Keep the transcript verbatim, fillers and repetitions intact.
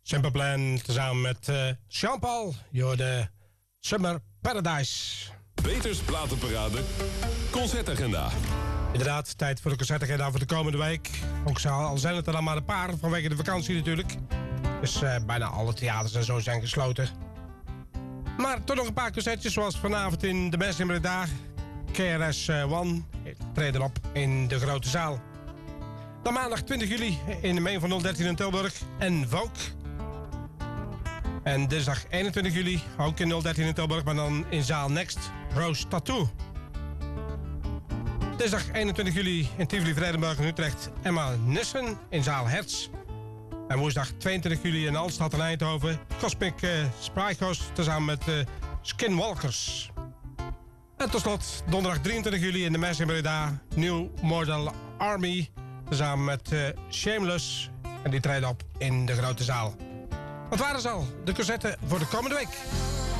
Simple Plan, tezamen met uh, Jean-Paul, de Summer Paradise. Peters Platenparade, concertagenda. Inderdaad, tijd voor de concertagenda voor de komende week. Ook al zijn het er dan maar een paar, vanwege de vakantie natuurlijk. Dus uh, bijna alle theaters en zo zijn gesloten. Maar toch nog een paar concertjes, zoals vanavond in de Mens in Breda. K R S One treden op in de grote zaal. Dan maandag twintig juli in de Main van nul dertien in Tilburg en Vogue. En dinsdag eenentwintig juli ook in nul dertien in Tilburg, maar dan in zaal Next, Rose Tattoo. Dinsdag eenentwintig juli in Tivoli Vredenburg in Utrecht, Emma Nissen in zaal Hertz. En woensdag tweeëntwintig juli in Altstad en Eindhoven, Cosmic uh, Sprycos tezamen met uh, Skinwalkers. En tot slot donderdag drieëntwintig juli in de Mess in Breda, New Mortal Army tezamen met uh, Shameless. En die treden op in de grote zaal. Dat waren ze al, de concerten voor de komende week.